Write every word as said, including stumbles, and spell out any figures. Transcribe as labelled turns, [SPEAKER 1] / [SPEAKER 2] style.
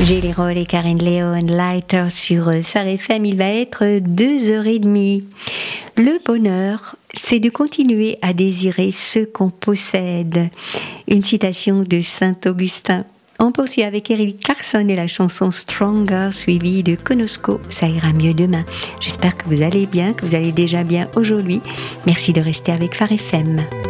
[SPEAKER 1] Jelly Roll et Karen Leon, Lighter sur Phare F M, il va être deux heures et demie. Le bonheur, c'est de continuer à désirer ce qu'on possède. Une citation de Saint Augustin. On poursuit avec Eric Clarkson et la chanson Stronger, suivie de Konosko, Ça ira mieux demain. J'espère que vous allez bien, que vous allez déjà bien aujourd'hui. Merci de rester avec Phare F M.